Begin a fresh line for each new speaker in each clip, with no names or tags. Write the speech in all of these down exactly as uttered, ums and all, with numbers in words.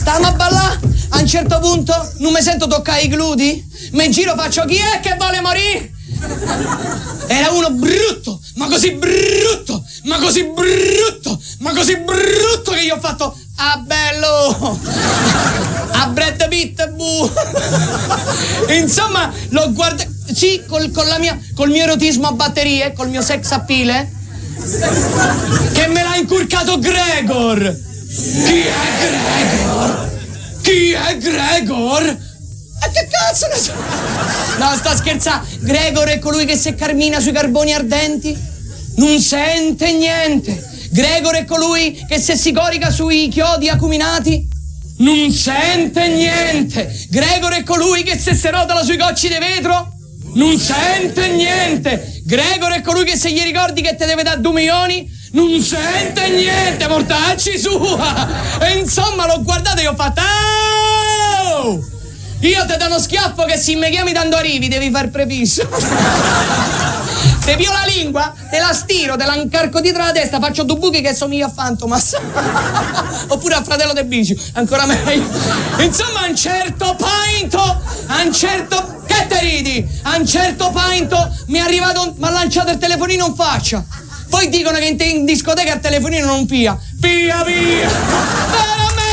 Stiamo a ballare, a un certo punto non mi sento toccare i glutei, mi giro, faccio chi è che vuole morire? Era uno brutto, ma così brutto, ma così brutto, ma così brutto che io ho fatto, ah bello, a Brad Pitt, bu. Insomma, l'ho guardato, sì, col, con la mia, col mio erotismo a batterie, col mio sex appeal, eh, che me l'ha incurcato Gregor. Chi è Gregor? Chi è Gregor? E che cazzo ne so? No, sta scherzando. Gregor è colui che se cammina sui carboni ardenti non sente niente. Gregor è colui che se si corica sui chiodi acuminati non sente niente. Gregor è colui che se si rotola sui cocci di vetro non sente niente. Gregor è colui che se gli ricordi che te deve dare due milioni non sente niente, mortacci sua. E insomma l'ho guardato e ho fatto oh! Io te do uno schiaffo che se mi chiami dando arrivi devi far prefisso. Te pio la lingua, te la stiro, te la incarco dietro la testa, faccio due buchi che somiglia a Fantomas. Oppure al fratello del Bicio, ancora meglio. Insomma, a un certo painto, a un certo... Che te ridi? A un certo painto mi è arrivato, mi ha lanciato il telefonino in faccia. Poi dicono che in, in discoteca il telefonino non pia. Pia, pia! Ma non mi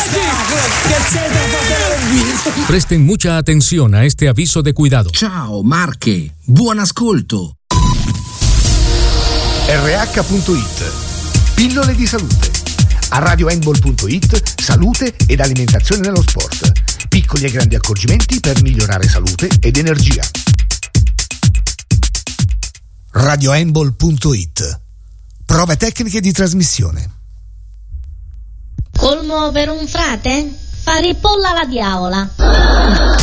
piaci!
Presten mucha atención a este aviso de cuidado.
Ciao Marche, buon ascolto.
R H punto it, pillole di salute. A radio handball punto it, salute ed alimentazione nello sport. Piccoli e grandi accorgimenti per migliorare salute ed energia. radio handball punto it, prove tecniche di trasmissione.
Colmo per un frate? Fare polla alla diavola.